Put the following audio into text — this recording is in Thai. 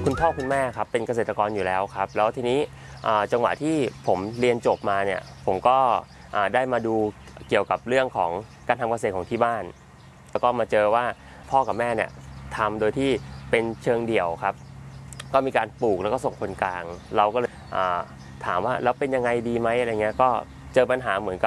คุณพ่อคุณแม่ครับเป็นเกษตรกรอยู่แล้วครับแล้วทีนี้จังหวะที่ผมเรียนจบมาเนี่ยผมก็ได้มาดูเกี่ยวกับเรื่องของการทำเกษตรของที่บ้านแล้วก็มาเจอว่าพ่อกับแม่เนี่ยทำโดยที่เป็นเชิงเดี่ยวครับก็มีการปลูกแล้วก็ส่งคนกลางเราก็เลยถามว่าแล้วเป็นยังไงดีไหมอะไรเงี้ยก็เจอปัญหาเหมือนกับ